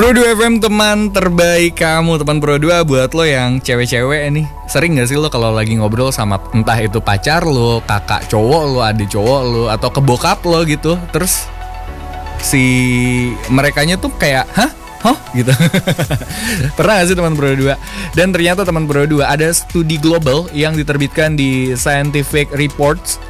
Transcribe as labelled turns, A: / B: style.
A: Pro 2 FM, teman terbaik kamu. Teman Pro 2 buat lo yang cewek-cewek nih. Sering gak sih lo kalau lagi ngobrol sama entah itu pacar lo, kakak cowok lo, adik cowok lo, atau kebokap lo gitu, terus si merekanya tuh kayak hah gitu. Pernah gak sih teman Pro 2? Dan ternyata teman Pro 2 ada studi global yang diterbitkan di Scientific Reports